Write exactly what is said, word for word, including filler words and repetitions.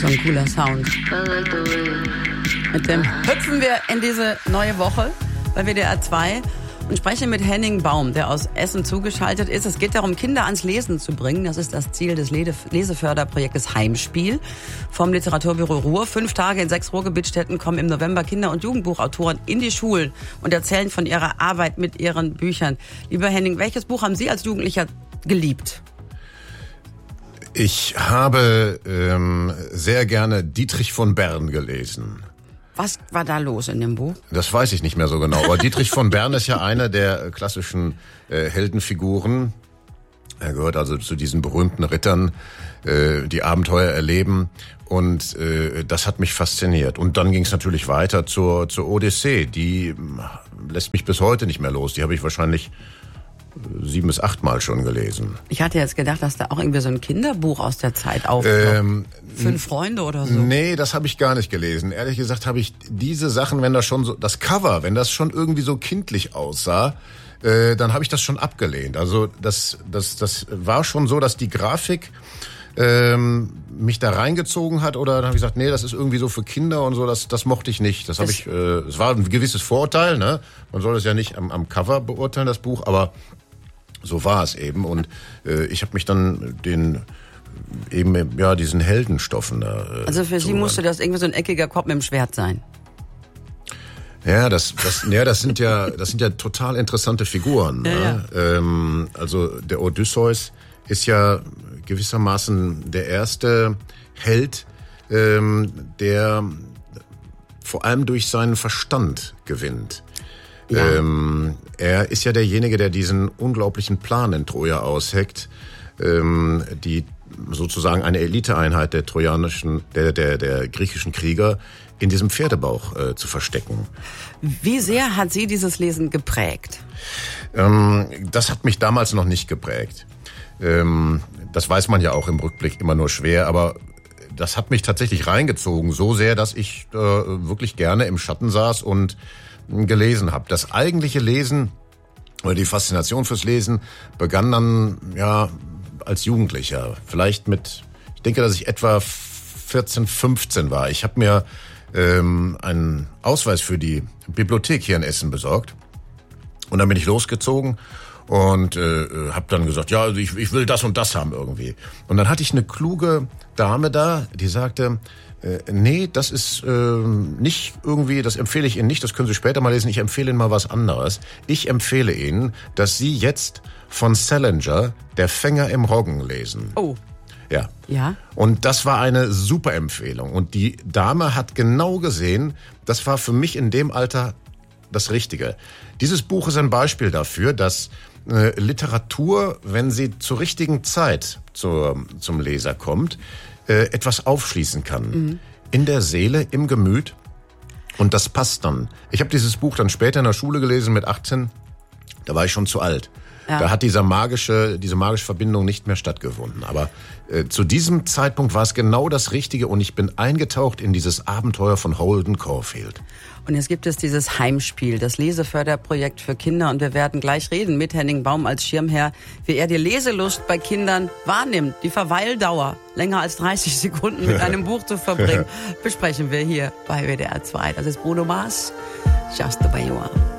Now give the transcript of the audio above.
So ein cooler Sound. Mit dem hüpfen wir in diese neue Woche bei W D R zwei und sprechen mit Henning Baum, der aus Essen zugeschaltet ist. Es geht darum, Kinder ans Lesen zu bringen. Das ist das Ziel des Leseförderprojektes Heimspiel vom Literaturbüro Ruhr. Fünf Tage in sechs Ruhrgebietsstädten kommen im November Kinder- und Jugendbuchautoren in die Schulen und erzählen von ihrer Arbeit mit ihren Büchern. Lieber Henning, welches Buch haben Sie als Jugendlicher geliebt? Ich habe ähm, sehr gerne Dietrich von Bern gelesen. Was war da los in dem Buch? Das weiß ich nicht mehr so genau. Aber Dietrich von Bern ist ja einer der klassischen äh, Heldenfiguren. Er gehört also zu diesen berühmten Rittern, äh, die Abenteuer erleben. Und äh, das hat mich fasziniert. Und dann ging es natürlich weiter zur, zur Odyssee. Die äh, lässt mich bis heute nicht mehr los. Die habe ich wahrscheinlich sieben bis acht Mal schon gelesen. Ich hatte jetzt gedacht, dass da auch irgendwie so ein Kinderbuch aus der Zeit aufkommt. Ähm, Fünf Freunde oder so. Nee, das habe ich gar nicht gelesen. Ehrlich gesagt habe ich diese Sachen, wenn das schon so, das Cover, wenn das schon irgendwie so kindlich aussah, äh, dann habe ich das schon abgelehnt. Also das, das, das war schon so, dass die Grafik ähm, mich da reingezogen hat, oder dann habe ich gesagt, nee, das ist irgendwie so für Kinder und so, das, das mochte ich nicht. Das habe ich, äh, es war ein gewisses Vorurteil, ne? Man soll es ja nicht am, am Cover beurteilen, das Buch, aber so war es eben. Und äh, ich habe mich dann den eben ja diesen Heldenstoffen da. Äh, also für Sie musste das irgendwie so ein eckiger Kopf mit dem Schwert sein. Ja, das, das, ja, das sind ja, das sind ja total interessante Figuren. Ja, ne? ja. Ähm, also der Odysseus ist ja gewissermaßen der erste Held, ähm, der vor allem durch seinen Verstand gewinnt. Ja. Ähm, er ist ja derjenige, der diesen unglaublichen Plan in Troja ausheckt, ähm, die sozusagen eine Eliteeinheit der trojanischen, der, der, der griechischen Krieger in diesem Pferdebauch äh, zu verstecken. Wie sehr hat Sie dieses Lesen geprägt? Ähm, das hat mich damals noch nicht geprägt. Ähm, das weiß man ja auch im Rückblick immer nur schwer, aber das hat mich tatsächlich reingezogen, so sehr, dass ich äh, wirklich gerne im Schatten saß und gelesen habe. Das eigentliche Lesen oder die Faszination fürs Lesen begann dann ja als Jugendlicher. Vielleicht mit, ich denke, dass ich etwa vierzehn, fünfzehn war. Ich habe mir ähm, einen Ausweis für die Bibliothek hier in Essen besorgt und dann bin ich losgezogen und äh, habe dann gesagt, ja, also ich, ich will das und das haben irgendwie. Und dann hatte ich eine kluge Dame da, die sagte, Äh, nee, das ist äh, nicht irgendwie, das empfehle ich Ihnen nicht, das können Sie später mal lesen, ich empfehle Ihnen mal was anderes. Ich empfehle Ihnen, dass Sie jetzt von Salinger Der Fänger im Roggen lesen. Oh. Ja. Ja. Und das war eine super Empfehlung. Und die Dame hat genau gesehen, das war für mich in dem Alter das Richtige. Dieses Buch ist ein Beispiel dafür, dass äh, Literatur, wenn sie zur richtigen Zeit zur, zum Leser kommt, etwas aufschließen kann. Mhm. In der Seele, im Gemüt. Und das passt dann. Ich habe dieses Buch dann später in der Schule gelesen mit achtzehn. Da war ich schon zu alt. Ja. Da hat dieser magische, diese magische Verbindung nicht mehr stattgefunden. Aber äh, zu diesem Zeitpunkt war es genau das Richtige und ich bin eingetaucht in dieses Abenteuer von Holden Caulfield. Und jetzt gibt es dieses Heimspiel, das Leseförderprojekt für Kinder. Und wir werden gleich reden mit Henning Baum als Schirmherr, wie er die Leselust bei Kindern wahrnimmt. Die Verweildauer, länger als dreißig Sekunden mit einem Buch zu verbringen, besprechen wir hier bei W D R zwei. Das ist Bruno Mars, Just the Way You Are.